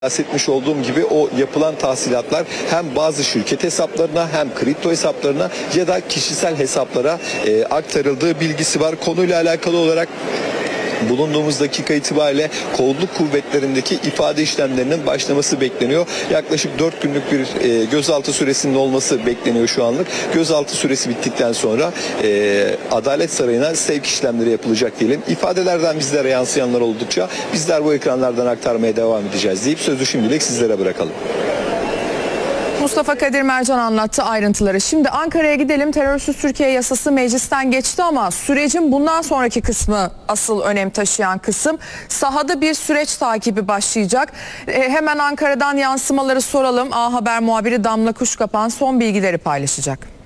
Bahsetmiş olduğum gibi o yapılan tahsilatlar hem bazı şirket hesaplarına hem kripto hesaplarına ya da kişisel hesaplara aktarıldığı bilgisi var. Konuyla alakalı olarak bulunduğumuz dakika itibariyle kolluk kuvvetlerindeki ifade işlemlerinin başlaması bekleniyor. Yaklaşık 4 günlük bir gözaltı süresinin olması bekleniyor şu anlık. Gözaltı süresi bittikten sonra Adalet Sarayı'na sevk işlemleri yapılacak diyelim. İfadelerden bizlere yansıyanlar oldukça bizler bu ekranlardan aktarmaya devam edeceğiz deyip sözü şimdilik sizlere bırakalım. Mustafa Kadir Mercan anlattı ayrıntıları. Şimdi Ankara'ya gidelim. Terörsüz Türkiye yasası meclisten geçti ama sürecin bundan sonraki kısmı asıl önem taşıyan kısım. Sahada bir süreç takibi başlayacak. Hemen Ankara'dan yansımaları soralım. A Haber muhabiri Damla Kuşkapan son bilgileri paylaşacak.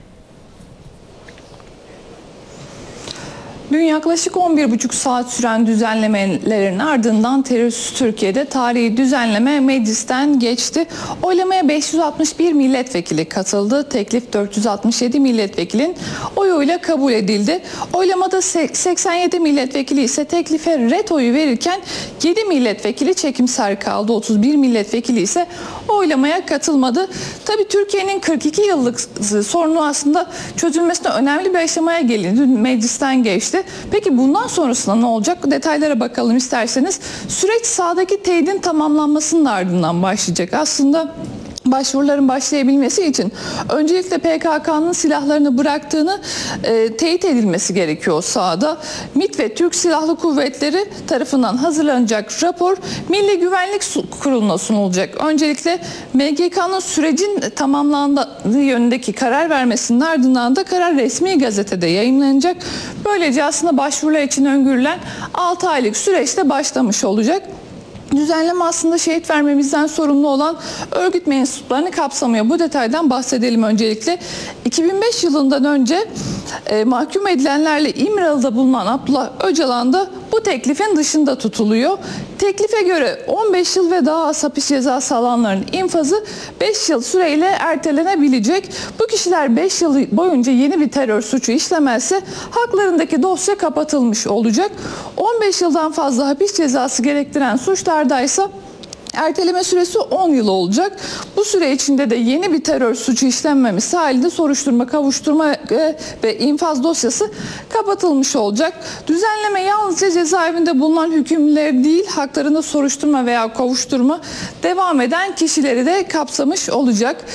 Dün yaklaşık 11,5 saat süren düzenlemelerin ardından Terörsüz Türkiye'de tarihi düzenleme meclisten geçti. Oylamaya 561 milletvekili katıldı. Teklif 467 milletvekilin oyuyla kabul edildi. Oylamada 87 milletvekili ise teklife ret oyu verirken 7 milletvekili çekimser kaldı. 31 milletvekili ise oylamaya katılmadı. Tabii Türkiye'nin 42 yıllık sorunu aslında çözülmesine önemli bir aşamaya gelindi. Dün meclisten geçti. Peki bundan sonrasında ne olacak? Detaylara bakalım isterseniz. Süreç sahadaki teyidin tamamlanmasının ardından başlayacak. Aslında başvuruların başlayabilmesi için öncelikle PKK'nın silahlarını bıraktığını teyit edilmesi gerekiyor sahada. MİT ve Türk Silahlı Kuvvetleri tarafından hazırlanacak rapor Milli Güvenlik Kurulu'na sunulacak. Öncelikle MGK'nın sürecin tamamlandığı yönündeki karar vermesinin ardından da karar resmi gazetede yayımlanacak. Böylece aslında başvurular için öngörülen 6 aylık süreçte başlamış olacak. Düzenleme aslında şehit vermemizden sorumlu olan örgüt mensuplarını kapsamıyor. Bu detaydan bahsedelim öncelikle. 2005 yılından önce mahkum edilenlerle İmralı'da bulunan Abdullah Öcalan da bu teklifin dışında tutuluyor. Teklife göre 15 yıl ve daha az hapis cezası alanların infazı 5 yıl süreyle ertelenebilecek. Bu kişiler 5 yıl boyunca yeni bir terör suçu işlemezse haklarındaki dosya kapatılmış olacak. 15 yıldan fazla hapis cezası gerektiren suçlardaysa erteleme süresi 10 yıl olacak. Bu süre içinde de yeni bir terör suçu işlenmemesi halinde soruşturma, kavuşturma ve infaz dosyası kapatılmış olacak. Düzenleme yalnızca cezaevinde bulunan hükümlüleri değil, haklarında soruşturma veya kovuşturma devam eden kişileri de kapsamış olacak.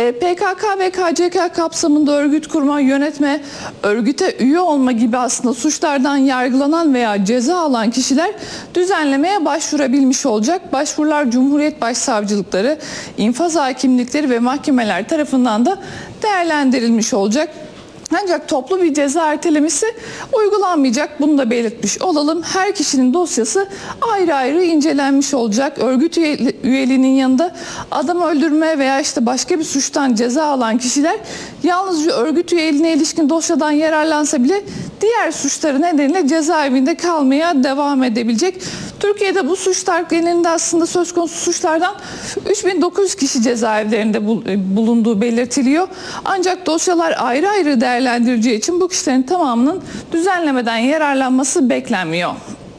PKK ve KCK kapsamında örgüt kurma, yönetme, örgüte üye olma gibi aslında suçlardan yargılanan veya ceza alan kişiler düzenlemeye başvurabilmiş olacak. Başvurular Cumhuriyet Başsavcılıkları, infaz hakimlikleri ve mahkemeler tarafından da değerlendirilmiş olacak. Ancak toplu bir ceza ertelemesi uygulanmayacak. Bunu da belirtmiş olalım. Her kişinin dosyası ayrı ayrı incelenmiş olacak. Örgüt üyeliğinin yanında adam öldürme veya işte başka bir suçtan ceza alan kişiler yalnızca örgüt üyeliğine ilişkin dosyadan yararlansa bile diğer suçları nedeniyle cezaevinde kalmaya devam edebilecek. Türkiye'de bu suçlar genelinde aslında söz konusu suçlardan 3900 kişi cezaevlerinde bulunduğu belirtiliyor. Ancak dosyalar ayrı ayrı değerlendirileceği için bu kişilerin tamamının düzenlemeden yararlanması beklenmiyor.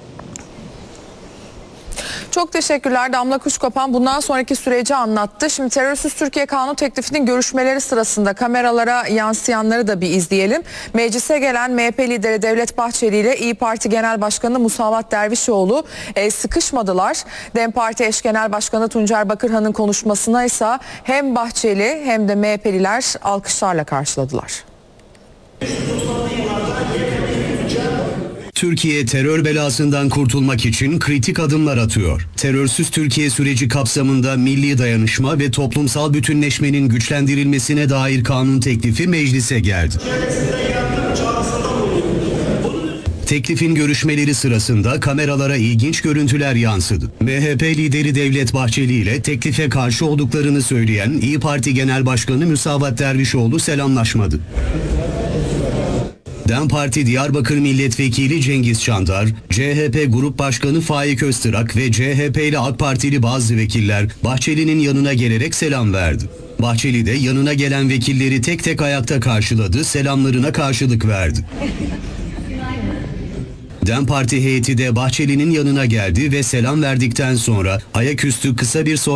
Çok teşekkürler. Damla Kuşkapan bundan sonraki süreci anlattı. Şimdi Terörsüz Türkiye Kanunu teklifinin görüşmeleri sırasında kameralara yansıyanları da bir izleyelim. Meclise gelen MHP lideri Devlet Bahçeli ile İYİ Parti Genel Başkanı Musavat Dervişoğlu sıkışmadılar. DEM Parti Eş Genel Başkanı Tuncer Bakırhan'ın konuşmasına ise hem Bahçeli hem de MHP'liler alkışlarla karşıladılar. Türkiye terör belasından kurtulmak için kritik adımlar atıyor. Terörsüz Türkiye süreci kapsamında milli dayanışma ve toplumsal bütünleşmenin güçlendirilmesine dair kanun teklifi meclise geldi. Teklifin görüşmeleri sırasında kameralara ilginç görüntüler yansıdı. MHP lideri Devlet Bahçeli ile teklife karşı olduklarını söyleyen İYİ Parti Genel Başkanı Musavat Dervişoğlu selamlaşmadı. DEM Parti Diyarbakır Milletvekili Cengiz Çandar, CHP Grup Başkanı Faik Öztürk ve CHP ile AK Partili bazı vekiller Bahçeli'nin yanına gelerek selam verdi. Bahçeli de yanına gelen vekilleri tek tek ayakta karşıladı, selamlarına karşılık verdi. DEM Parti heyeti de Bahçeli'nin yanına geldi ve selam verdikten sonra ayaküstü kısa bir sohbet